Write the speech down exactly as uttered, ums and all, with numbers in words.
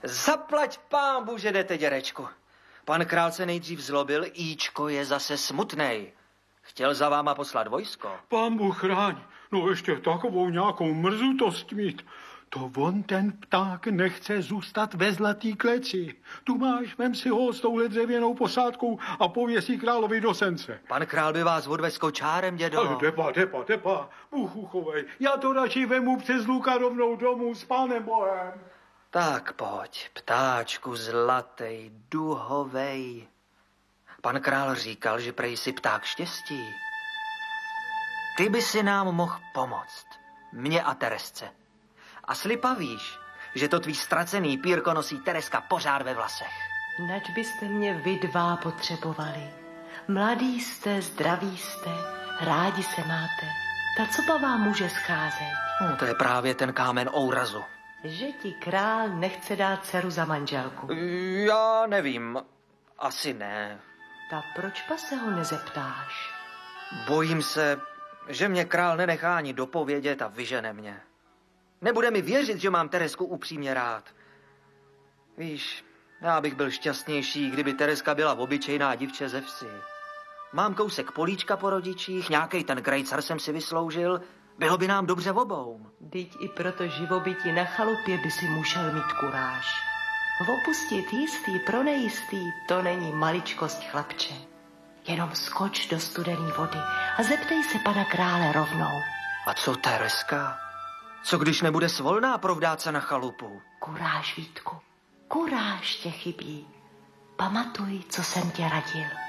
Zaplať pánbu, že jdete, dědečku. Pan král se nejdřív zlobil, Íčko je zase smutnej. Chtěl za váma poslat vojsko. Pán Bůh chráň, no ještě takovou nějakou mrzutost mít. To on ten pták nechce zůstat ve zlatý kleci. Tu máš, vem si ho s touhle dřevěnou posádkou a pověsí královi do sence. Pan král by vás odvez kočárem, dědo. Ale depa, depa, depa, Bůh uchovej. Já to radši vemu přes luka rovnou domů s pánem Bohem. Tak pojď, ptáčku zlatej, duhovej. Pan král říkal, že prej si pták štěstí. Ty by si nám mohl pomoct. Mně a Teresce. A slipa víš, že to tvý ztracený pírko nosí Tereska pořád ve vlasech. Nač byste mě vy dva potřebovali. Mladý jste, zdraví jste, rádi se máte. Ta copa vám může scházet. No, to je právě ten kámen ourazu. Že ti král nechce dát dceru za manželku. Já nevím, asi ne. Ta proč pa se ho nezeptáš? Bojím se, že mě král nenechá ani dopovědět a vyžene mě. Nebude mi věřit, že mám Teresku upřímně rád. Víš, já bych byl šťastnější, kdyby Tereska byla obyčejná dívče ze vsi. Mám kousek políčka po rodičích, nějakej ten krejcar jsem si vysloužil, bylo by nám dobře obou. Vždyť i proto živobytí na chalupě by si musel mít kuráž. Opustit jistý pro nejistý, to není maličkost, chlapče. Jenom skoč do studené vody a zeptej se pana krále rovnou. A co Tereska? Co když nebude svolná provdát se na chalupu? Kuráž, Vítku, kuráž tě chybí. Pamatuj, co jsem tě radil.